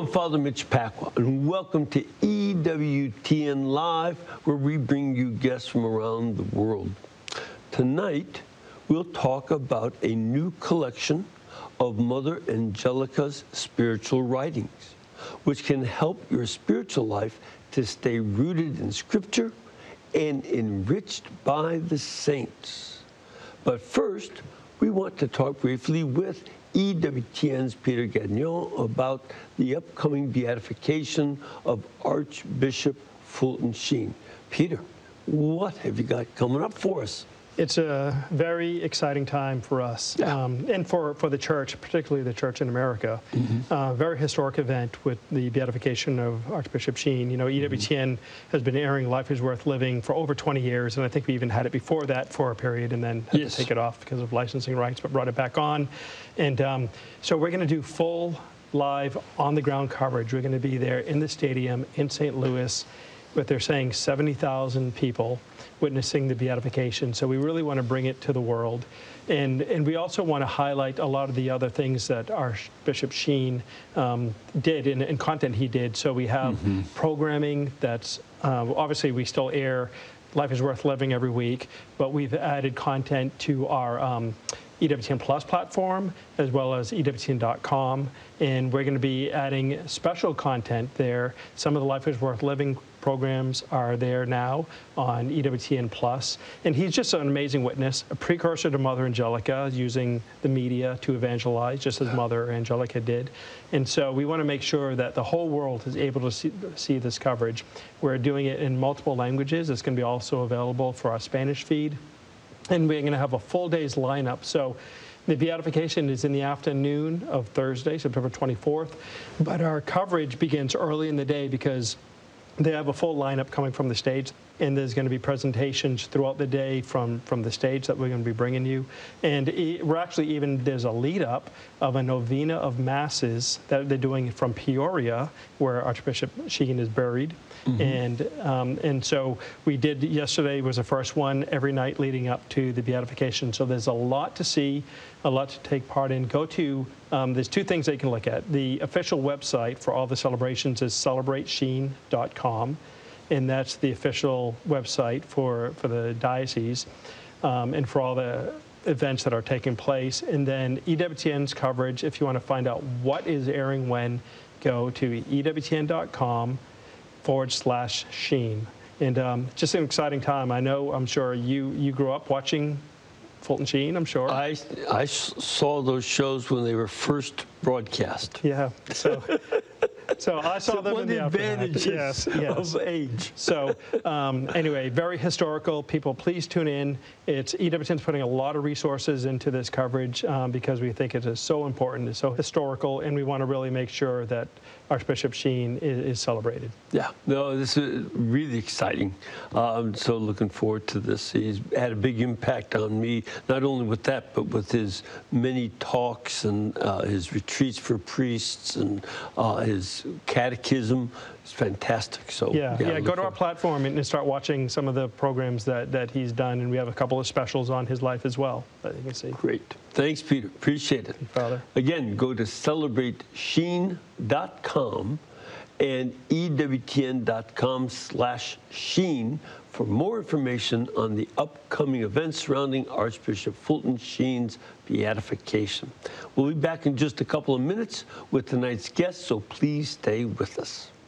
I'm Father Mitch Pacwa, and welcome to EWTN Live, where we bring you guests from around the world. Tonight, we'll talk about a new collection of Mother Angelica's spiritual writings, which can help your spiritual life to stay rooted in Scripture and enriched by the saints. But first, we want to talk briefly with EWTN's Peter Gagnon about the upcoming beatification of Archbishop Fulton Sheen. Peter, what have you got coming up for us? It's a very exciting time for us, and for the church, particularly the church in America. Very historic event with the beatification of Archbishop Sheen. You know, EWTN has been airing Life is Worth Living for over 20 years, and I think we even had it before that for a period and then had to take it off because of licensing rights, but brought it back on. And so we're going to do full live on-the-ground coverage. We're going to be there in the stadium in St. Louis, but they're saying 70,000 people witnessing the beatification. So we really want to bring it to the world. And we also want to highlight a lot of the other things that Archbishop Sheen did and content he did. So we have programming that's, obviously we still air Life is Worth Living every week, but we've added content to our EWTN Plus platform, as well as EWTN.com, and we're going to be adding special content there. Some of the Life is Worth Living programs are there now on EWTN Plus, and he's just an amazing witness, a precursor to Mother Angelica, using the media to evangelize, just as Mother Angelica did. And so we want to make sure that the whole world is able to see this coverage. We're doing it in multiple languages. It's going to be also available for our Spanish feed. And we're going to have a full day's lineup. So the beatification is in the afternoon of Thursday, September 24th. But our coverage begins early in the day because they have a full lineup coming from the stage, and there's going to be presentations throughout the day from the stage that we're going to be bringing you. And we're actually even, there's a lead up of a novena of masses that they're doing from Peoria, where Archbishop Sheen is buried. And so we did, yesterday was the first one, every night leading up to the beatification. So there's a lot to see, a lot to take part in. Go to, there's two things that you can look at. The official website for all the celebrations is celebratesheen.com, and that's the official website for the diocese and for all the events that are taking place. And then EWTN's coverage, if you want to find out what is airing when, go to EWTN.com/Sheen. And just an exciting time. I know, I'm sure you grew up watching Fulton Sheen, I'm sure. I saw those shows when they were first broadcast. Yeah, so I saw them in the advantages yes. of age. So anyway, very historical. People, please tune in. EWTN's putting a lot of resources into this coverage because we think it is so important, it's so historical, and we want to really make sure that Archbishop Sheen is celebrated. Yeah, no, this is really exciting. I'm so looking forward to this. He's had a big impact on me, not only with that, but with his many talks and his retreats for priests and his catechism. It's fantastic. So yeah, go to our platform and start watching some of the programs that he's done, and we have a couple of specials on his life as well that you can see. Great. Thanks, Peter. Appreciate it. Father. Again, go to celebratesheen.com and EWTN.com/Sheen for more information on the upcoming events surrounding Archbishop Fulton Sheen's beatification. We'll be back in just a couple of minutes with tonight's guest, so please stay with us.